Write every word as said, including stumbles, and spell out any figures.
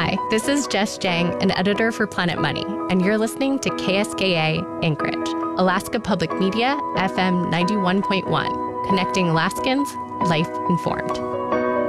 Hi, this is Jess Jang, an editor for Planet Money, and you're listening to K S K A Anchorage, Alaska Public Media, F M ninety-one point one, connecting Alaskans, life informed.